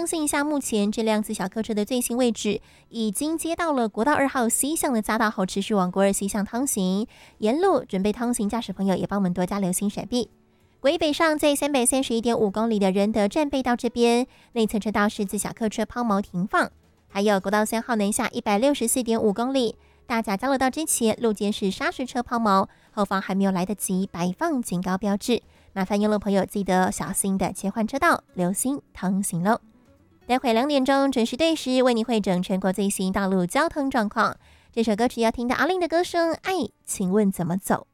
信一下，目前这辆自小客车的最新位置已经接到了国道2号西向的匝道后，持续往国二西向通行。沿路准备通行驾驶朋友也帮我们多加留心闪避。国一北上在331.5公里的仁德站背道这边，内侧车道是自小客车抛锚停放。还有国道3号南下164.5公里，大甲交流道之前路肩是砂石车抛锚，后方还没有来得及摆放警告标志，麻烦用路朋友记得小心的切换车道，留心通行喽。待会2点钟准时对时为你汇整全国最新道路交通状况。这首歌曲要听到阿令的歌声《爱，请问怎么走》。